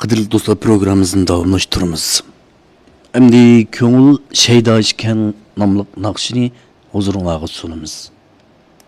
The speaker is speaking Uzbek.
Qadrli do'stlar, programmamizni davomlashtiramiz. Endi ko'ngil shayda ishkan nomli naqshini huzuringizga sunamiz.